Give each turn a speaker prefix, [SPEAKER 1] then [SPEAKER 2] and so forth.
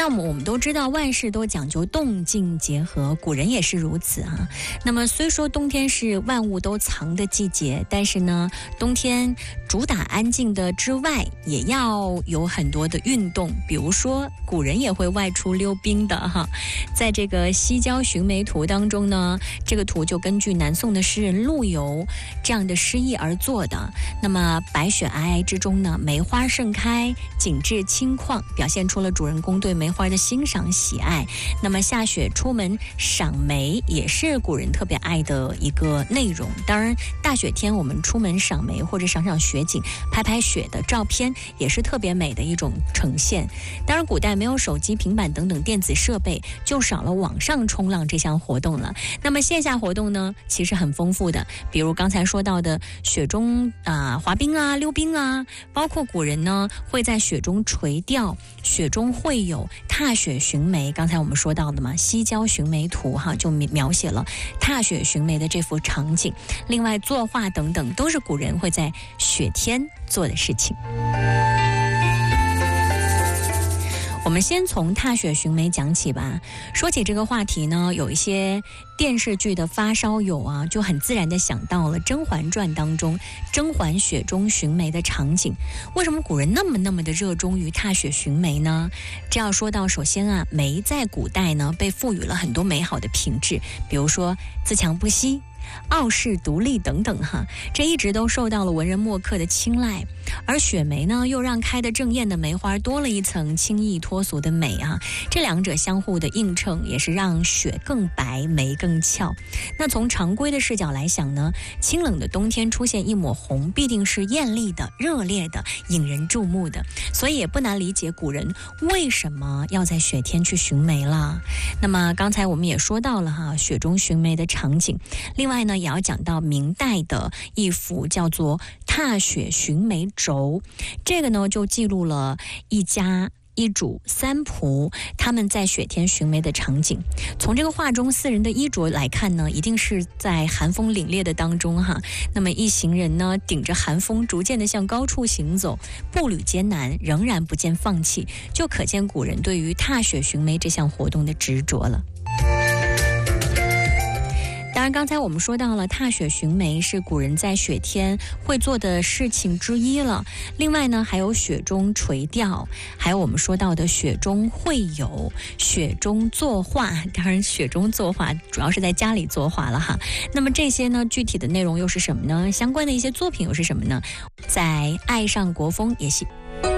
[SPEAKER 1] 那么我们都知道万事都讲究动静结合，古人也是如此啊。那么虽说冬天是万物都藏的季节，但是呢，冬天主打安静的之外，也要有很多的运动，比如说古人也会外出溜冰的哈。在这个《西郊寻梅图》当中呢，这个图就根据南宋的诗人陆游这样的诗意而做的。那么白雪皑皑之中呢，梅花盛开，景致清旷，表现出了主人公对梅花的欣赏喜爱。那么下雪出门赏梅也是古人特别爱的一个内容。当然大雪天我们出门赏梅或者赏赏雪景，拍拍雪的照片也是特别美的一种呈现。当然古代没有手机、平板等等电子设备，就少了网上冲浪这项活动了。那么线下活动呢，其实很丰富的，比如刚才说到的雪中滑冰啊、溜冰啊，包括古人呢会在雪中垂钓、雪中会友、踏雪寻梅。刚才我们说到的嘛，《西郊寻梅图》哈，就描写了踏雪寻梅的这幅场景。另外作画等等，都是古人会在雪天做的事情。我们先从踏雪寻梅讲起吧。说起这个话题呢，有一些电视剧的发烧友啊，就很自然地想到了《甄嬛传》当中甄嬛雪中寻梅的场景。为什么古人那么的热衷于踏雪寻梅呢？这要说到，首先啊，梅在古代呢被赋予了很多美好的品质，比如说自强不息、傲视独立等等哈，这一直都受到了文人墨客的青睐。而雪梅呢，又让开得正艳的梅花多了一层轻易脱俗的美啊，这两者相互的映衬，也是让雪更白，梅更俏。那从常规的视角来想呢，清冷的冬天出现一抹红，必定是艳丽的、热烈的、引人注目的，所以也不难理解古人为什么要在雪天去寻梅了。那么刚才我们也说到了哈，雪中寻梅的场景。另外呢，也要讲到明代的一幅叫做《踏雪寻梅轴》，这个呢就记录了一家一主三仆他们在雪天寻梅的场景。从这个画中四人的衣着来看呢，一定是在寒风凛冽的当中哈。那么一行人呢，顶着寒风逐渐的向高处行走，步履艰难，仍然不见放弃，就可见古人对于踏雪寻梅这项活动的执着了。当然刚才我们说到了踏雪寻梅是古人在雪天会做的事情之一了。另外呢，还有雪中垂钓，还有我们说到的雪中会友、雪中作画。当然雪中作画主要是在家里作画了哈。那么这些呢，具体的内容又是什么呢？相关的一些作品又是什么呢？在爱上国风也是